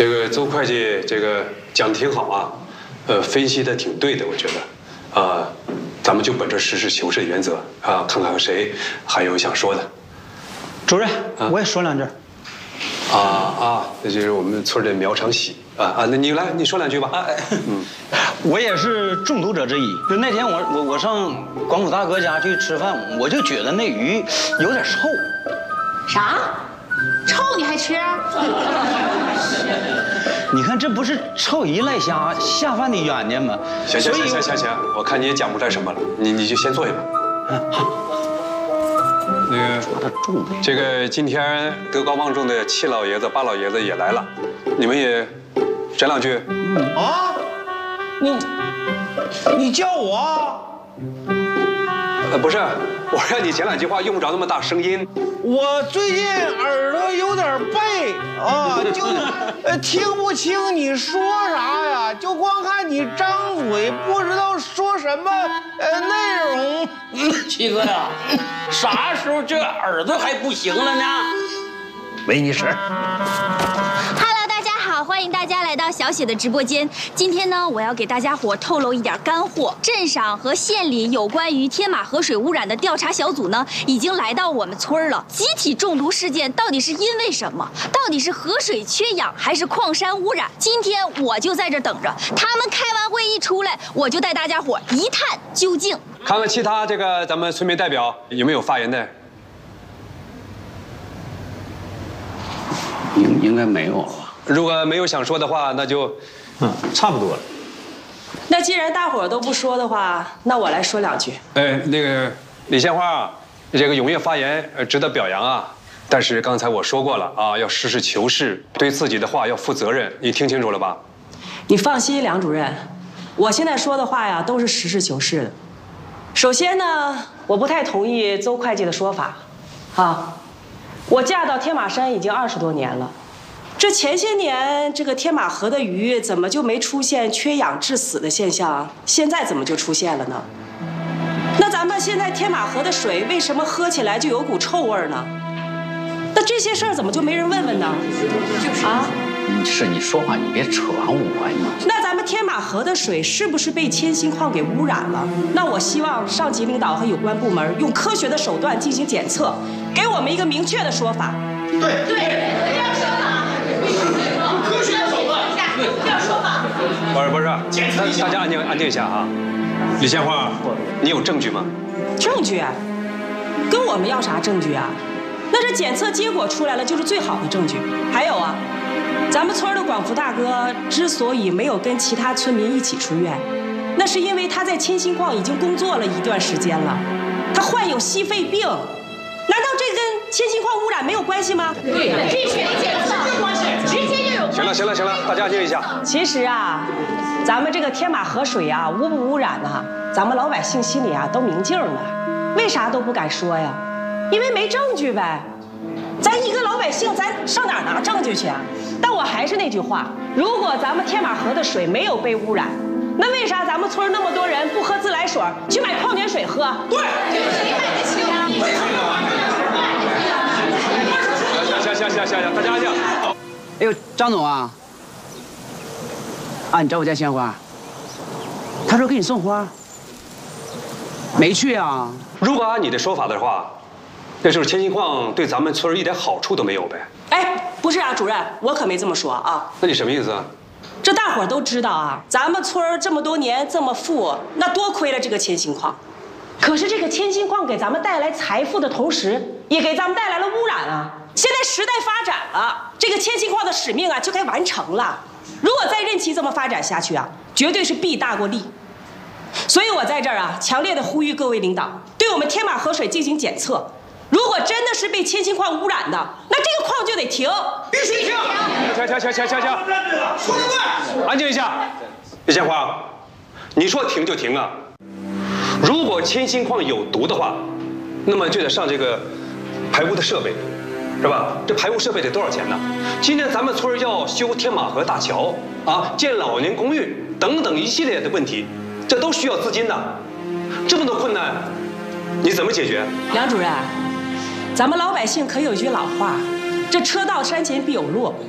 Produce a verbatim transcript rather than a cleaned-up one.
这个邹会计这个讲的挺好啊，呃，分析的挺对的，我觉得，啊、呃，咱们就本着实事求是的原则啊，看看谁还有想说的。 主任， 啊、 我也说两句。 啊啊，那就是我们村的苗长喜啊啊，那你来，你说两句吧。啊， 嗯，我也是中毒者之一。就那天我我我上广府大哥家去吃饭，我就觉得那鱼有点臭。 啥？臭你还吃？ 你看这不是臭鱼赖虾下饭的冤家吗？ 行行行行行行，我看你也讲不出来什么了，你你就先坐下吧。嗯，好。那个这个今天德高望重的七老爷子、八老爷子也来了，你们也讲两句。 嗯啊，你你叫我？ 呃，不是，我让你讲两句话，用不着那么大声音。 我最近耳朵有点背啊，就呃听不清你说啥呀，就光看你张嘴，不知道说什么呃内容。 七哥呀，啥时候这耳朵还不行了呢？没你事。 Hello， 大家好，欢迎大家来到小雪的直播间。今天呢，我要给大家伙透露一点干货。镇上和县里有关于天马河水污染的调查小组呢，已经来到我们村了。集体中毒事件到底是因为什么？到底是河水缺氧还是矿山污染？今天我就在这等着，他们开完会一出来，我就带大家伙一探究竟。 看看其他这个咱们村民代表有没有发言的？ 应应该没有了吧？ 如果没有想说的话，那就， 嗯，差不多了。 那既然大伙儿都不说的话，那我来说两句。 呃，那个李鲜花，这个踊跃发言，呃，值得表扬啊。但是刚才我说过了啊，要实事求是，对自己的话要负责任。你听清楚了吧？ 你放心，梁主任，我现在说的话呀，都是实事求是的。首先呢，我不太同意邹会计的说法，啊，我嫁到天马山已经二十多年了，这前些年这个天马河的鱼怎么就没出现缺氧致死的现象？现在怎么就出现了呢？那咱们现在天马河的水为什么喝起来就有股臭味呢？那这些事儿怎么就没人问问呢？就是啊。 是你说话，你别扯上我呀！ 那咱们天马河的水是不是被铅锌矿给污染了？那我希望上级领导和有关部门用科学的手段进行检测，给我们一个明确的说法。 对对，这样说法，用科学的手段，这样说法。 不是不是，大家安静安静一下啊。李鲜花，你有证据吗？ 证据？跟我们要啥证据啊？那这检测结果出来了，就是最好的证据。还有啊。咱们村的广福大哥之所以没有跟其他村民一起出院，那是因为他在铅锌矿已经工作了一段时间了，他患有矽肺病。难道这跟铅锌矿污染没有关系吗？ 对的，这水的检测直接就有。 行了行了行了，大家安静一下。 其实啊，咱们这个天马河水啊，污不污染呢？咱们老百姓心里啊都明镜的，为啥都不敢说呀？因为没证据呗。咱一个老百姓，咱上哪儿拿证据去啊？但我还是那句话，如果咱们天马河的水没有被污染，那为啥咱们村那么多人不喝自来水，去买矿泉水喝？ 对， 谁买得起啊？ 行行行行行，大家安静。 哎呦，张总啊，啊，你找我家鲜花，他说给你送花，没去啊？ 如果按你的说法的话，那就是铅锌矿对咱们村一点好处都没有呗？ 哎，不是啊，主任，我可没这么说啊。 那你什么意思啊？ 这大伙儿都知道啊，咱们村这么多年这么富，那多亏了这个铅锌矿。可是这个铅锌矿给咱们带来财富的同时，也给咱们带来了污染啊。现在时代发展了，这个铅锌矿的使命啊就该完成了。如果再任其这么发展下去啊，绝对是弊大过利。所以我在这儿啊，强烈的呼吁各位领导，对我们天马河水进行检测。如果真的是被铅锌矿污染的，那这个矿就得停， 必须停！ 停停停停停停！ 说得对， 安静一下。李鲜花，你说停就停啊！如果铅锌矿有毒的话，那么就得上这个排污的设备，是吧？这排污设备得多少钱呢？今天咱们村要修天马河大桥啊，建老年公寓等等一系列的问题，这都需要资金的。这么多困难，你怎么解决？ 梁主任。咱们老百姓可有句老话，这车到山前必有路。